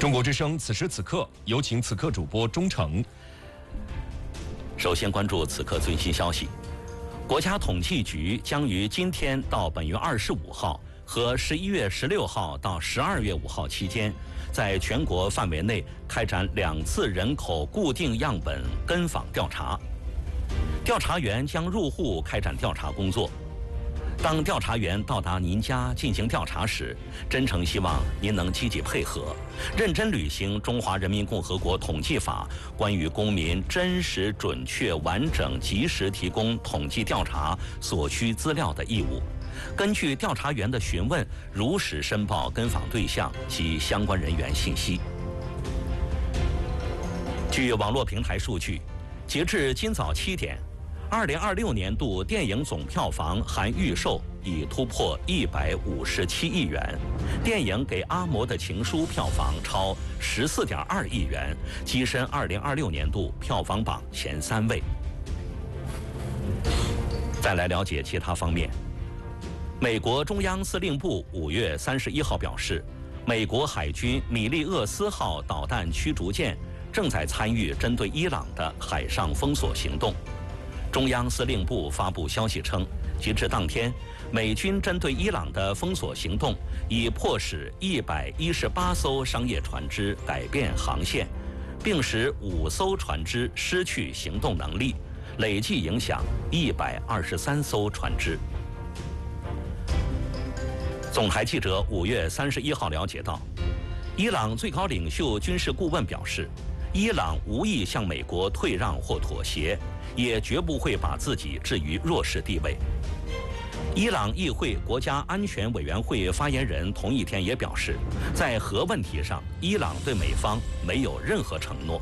中国之声此时此刻，有请此刻主播钟诚。 首先关注此刻最新消息，国家统计局将于今天到本月25号和11月16号到12月5号期间，在全国范围内开展2次人口固定样本跟访调查。调查员将入户开展调查工作。当调查员到达您家进行调查时，真诚希望您能积极配合，认真履行《中华人民共和国统计法》关于公民真实、准确、完整、及时提供统计调查所需资料的义务。根据调查员的询问，如实申报跟访对象及相关人员信息。据网络平台数据，截至今早7点，2026年度电影总票房含预售已突破157亿元，电影《给阿嬷的情书》票房超14.2亿元，跻身2026年度票房榜前3位。再来了解其他方面。美国中央司令部5月31号表示，美国海军米利厄斯号导弹驱逐舰正在参与针对伊朗的海上封锁行动。中央司令部发布消息称，截至当天，美军针对伊朗的封锁行动已迫使118艘商业船只改变航线，并使5艘船只失去行动能力，累计影响123艘船只。总台记者5月31号了解到，伊朗最高领袖军事顾问表示，伊朗无意向美国退让或妥协，也绝不会把自己置于弱势地位。伊朗议会国家安全委员会发言人同一天也表示，在核问题上，伊朗对美方没有任何承诺。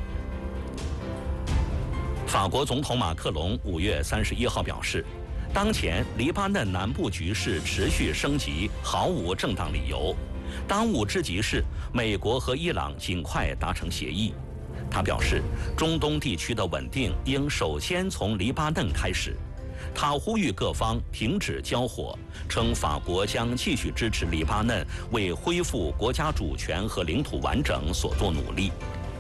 法国总统马克龙5月31号表示，当前黎巴嫩南部局势持续升级，毫无正当理由。当务之急是美国和伊朗尽快达成协议。他表示，中东地区的稳定应首先从黎巴嫩开始。他呼吁各方停止交火，称法国将继续支持黎巴嫩为恢复国家主权和领土完整所做努力。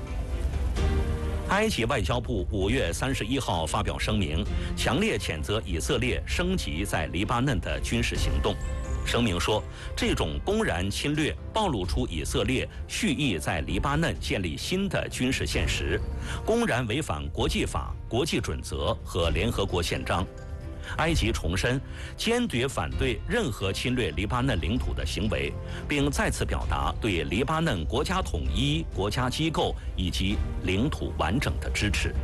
埃及外交部5月31号发表声明，强烈谴责以色列升级在黎巴嫩的军事行动。声明说，这种公然侵略暴露出以色列蓄意在黎巴嫩建立新的军事现实，公然违反国际法、国际准则和联合国宪章。埃及重申坚决反对任何侵略黎巴嫩领土的行为，并再次表达对黎巴嫩国家统一、国家机构以及领土完整的支持。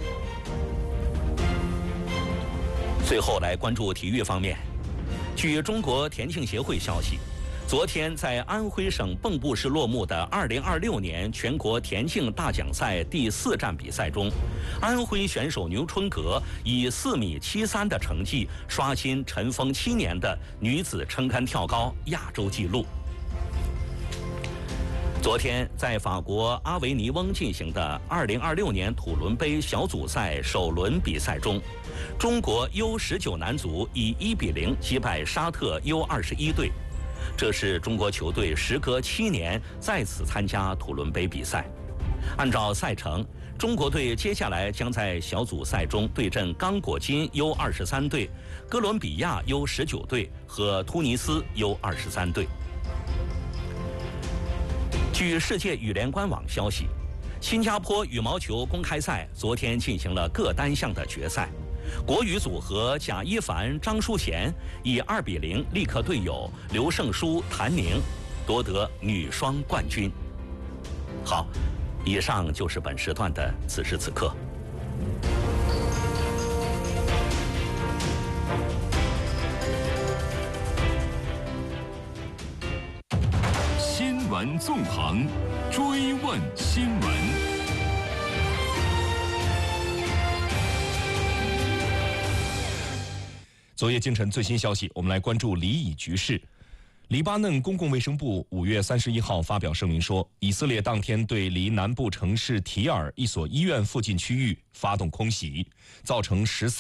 最后来关注体育方面。据中国田径协会消息，昨天在安徽省蚌埠市落幕的2026年全国田径大奖赛第4站比赛中，安徽选手牛春格以4.73米的成绩刷新尘封7年的女子撑杆跳高亚洲纪录。昨天在法国阿维尼翁进行的2026年土伦杯小组赛首轮比赛中，中国 U19 男足以1-0击败沙特 U21 队，这是中国球队时隔7年再次参加土伦杯比赛。按照赛程，中国队接下来将在小组赛中对阵刚果金 U23 队、哥伦比亚 U19 队和突尼斯 U23 队。据世界羽联官网消息，新加坡羽毛球公开赛昨天进行了各单项的决赛，国羽组合贾一凡、张淑娴以2-0力克队友刘胜书、谭宁，夺得女双冠军。好，以上就是本时段的此时此刻。 新闻纵横，追问新闻。 昨夜今晨最新消息，我们来关注黎以局势。黎巴嫩公共卫生部5月31号发表声明说，以色列当天对黎南部城市提尔一所医院附近区域发动空袭，造成13